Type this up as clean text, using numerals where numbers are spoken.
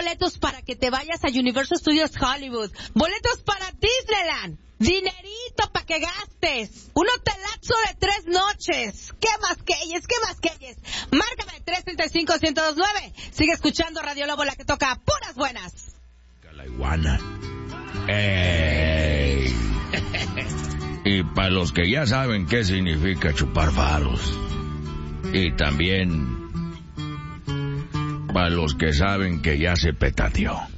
boletos para que te vayas a Universal Studios Hollywood, boletos para Disneyland, dinerito para que gastes, un hotelazo de 3 noches. ¿Qué más queyes? Márcame 335-1029. Sigue escuchando Radio Lobo, la que toca puras buenas. La iguana. ¡Ey! Y para los que ya saben qué significa chupar faros. Y también para los que saben que ya se petateó.